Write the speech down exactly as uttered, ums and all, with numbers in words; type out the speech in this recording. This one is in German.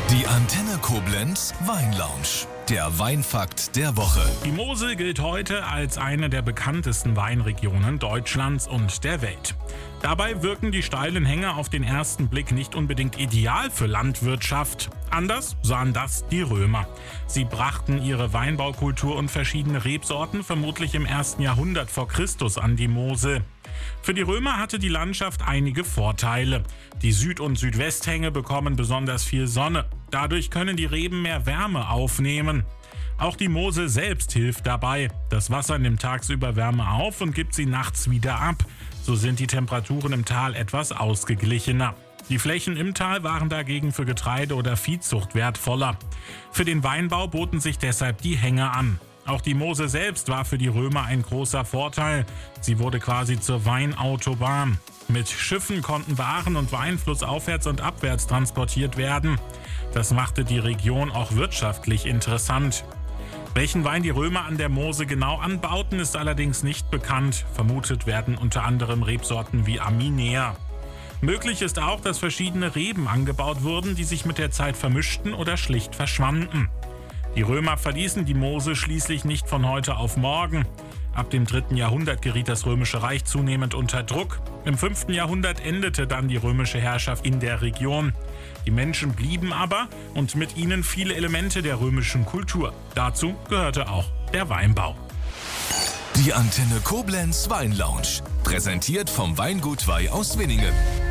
Die Antenne Koblenz Weinlounge, der Weinfakt der Woche. Die Mosel gilt heute als eine der bekanntesten Weinregionen Deutschlands und der Welt. Dabei wirken die steilen Hänge auf den ersten Blick nicht unbedingt ideal für Landwirtschaft. Anders sahen das die Römer. Sie brachten ihre Weinbaukultur und verschiedene Rebsorten vermutlich im ersten Jahrhundert vor Christus an die Mosel. Für die Römer hatte die Landschaft einige Vorteile. Die Süd- und Südwesthänge bekommen besonders viel Sonne. Dadurch können die Reben mehr Wärme aufnehmen. Auch die Mosel selbst hilft dabei. Das Wasser nimmt tagsüber Wärme auf und gibt sie nachts wieder ab. So sind die Temperaturen im Tal etwas ausgeglichener. Die Flächen im Tal waren dagegen für Getreide oder Viehzucht wertvoller. Für den Weinbau boten sich deshalb die Hänge an. Auch die Mosel selbst war für die Römer ein großer Vorteil. Sie wurde quasi zur Weinautobahn. Mit Schiffen konnten Waren und Wein flussaufwärts und abwärts transportiert werden. Das machte die Region auch wirtschaftlich interessant. Welchen Wein die Römer an der Mosel genau anbauten, ist allerdings nicht bekannt. Vermutet werden unter anderem Rebsorten wie Arminia. Möglich ist auch, dass verschiedene Reben angebaut wurden, die sich mit der Zeit vermischten oder schlicht verschwanden. Die Römer verließen die Mosel schließlich nicht von heute auf morgen. Ab dem dritten Jahrhundert geriet das Römische Reich zunehmend unter Druck. Im fünften Jahrhundert endete dann die römische Herrschaft in der Region. Die Menschen blieben aber und mit ihnen viele Elemente der römischen Kultur. Dazu gehörte auch der Weinbau. Die Antenne Koblenz Weinlounge, präsentiert vom Weingut Weih aus Winningen.